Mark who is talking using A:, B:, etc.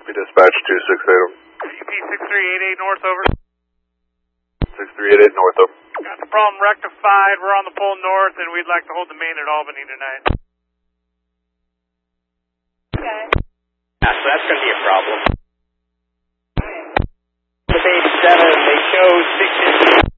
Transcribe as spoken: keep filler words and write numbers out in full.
A: Dispatch two six eight.
B: U P six three eight eight north, over.
A: six three eight eight north, over.
B: Got the problem rectified. We're on the pole north, and we'd like to hold the main at Albany tonight.
C: Okay.
D: Yeah, so that's going to be a problem. The eighty-seven, they show six inches.